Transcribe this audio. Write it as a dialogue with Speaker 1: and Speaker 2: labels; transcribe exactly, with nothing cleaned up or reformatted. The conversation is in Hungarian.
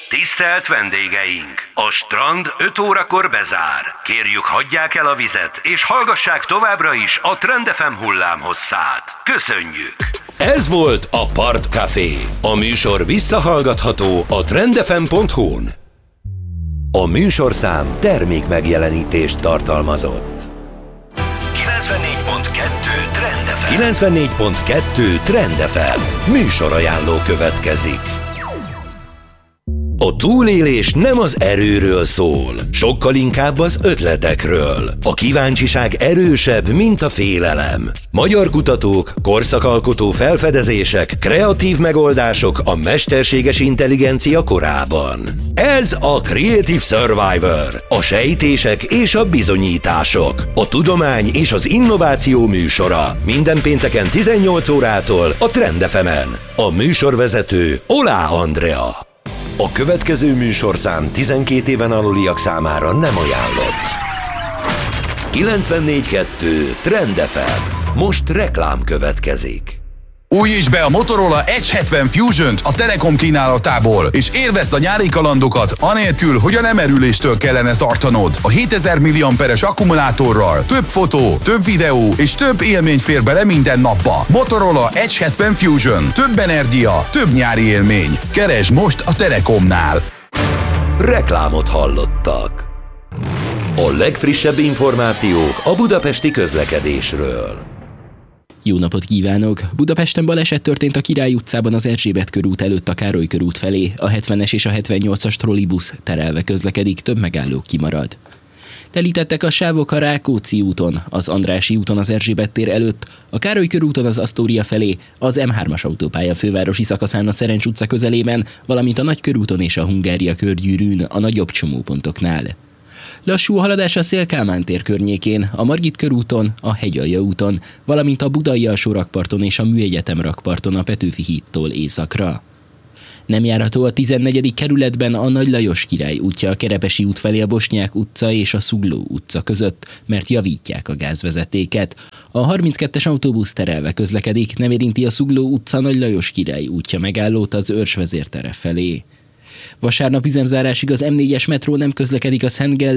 Speaker 1: Tisztelt vendégeink! A strand öt órakor bezár. Kérjük, hagyják el a vizet, és hallgassák továbbra is a Trend ef em hullámhosszát. Köszönjük! Ez volt a Part Café. A műsor visszahallgatható a trendefem pont hu-n. A műsorszám termék megjelenítést tartalmazott. kilencvennégy pont kettő Trend ef em. kilencvennégy pont kettő Trend ef em. Műsorajánló következik. A túlélés nem az erőről szól, sokkal inkább az ötletekről. A kíváncsiság erősebb, mint a félelem. Magyar kutatók, korszakalkotó felfedezések, kreatív megoldások a mesterséges intelligencia korában. Ez a Creative Survivor, a sejtések és a bizonyítások, a tudomány és az innováció műsora. Minden pénteken tizennyolc órától a Trend ef emen. A műsorvezető Olá Andrea. A következő műsorszám tizenkét éven aluliak számára nem ajánlott. kilencvennégy kettő Trend ef em. Most reklám következik.
Speaker 2: Újítsd be a Motorola Edge hetven Fusion-t a Telekom kínálatából, és élvezd a nyári kalandokat, anélkül, hogy a lemerüléstől kellene tartanod. A hétezer milliamperes akkumulátorral több fotó, több videó és több élmény fér bele minden napba. Motorola Edge hetven Fusion. Több energia, több nyári élmény. Keresd most a Telekomnál.
Speaker 1: Reklámot hallottak. A legfrissebb információk a budapesti közlekedésről.
Speaker 3: Jó napot kívánok! Budapesten baleset történt a Király utcában az Erzsébet körút előtt a Károly körút felé. A hetvenes és a hetvennyolcas trollibusz terelve közlekedik, több megálló kimarad. Telítettek a sávok a Rákóczi úton, az Andrássy úton az Erzsébet tér előtt, a Károly körúton az Asztória felé, az em hármas autópálya fővárosi szakaszán a Szerencs utca közelében, valamint a Nagykörúton és a Hungária körgyűrűn a nagyobb csomópontoknál. Lassú a haladás a Széll-Kálmán tér környékén, a Margit körúton, a Hegyalja úton, valamint a Budai alsó rakparton és a Műegyetem rakparton a Petőfi hídtól északra. Nem járható a tizennegyedik kerületben a Nagy Lajos Király útja a Kerepesi út felé a Bosnyák utca és a Zugló utca között, mert javítják a gázvezetéket. A harminckettes autóbusz terelve közlekedik, nem érinti a Zugló utca Nagy Lajos Király útja megállót az Őrs vezértere felé. Vasárnap üzemzárásig az em négyes metró nem közlekedik a Szent Gellért